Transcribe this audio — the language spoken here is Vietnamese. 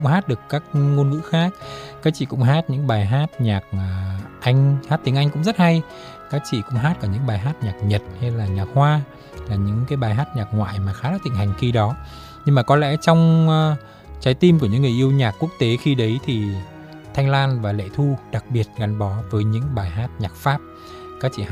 cũng hát được các ngôn ngữ khác. Các chị cũng hát những bài hát nhạc Anh, hát tiếng Anh cũng rất hay. Các chị cũng hát cả những bài hát nhạc Nhật hay là nhạc Hoa, là những cái bài hát nhạc ngoại mà khá là thịnh hành khi đó. Nhưng mà có lẽ trong trái tim của những người yêu nhạc quốc tế khi đấy thì Thanh Lan và Lệ Thu đặc biệt gắn bó với những bài hát nhạc Pháp. Các chị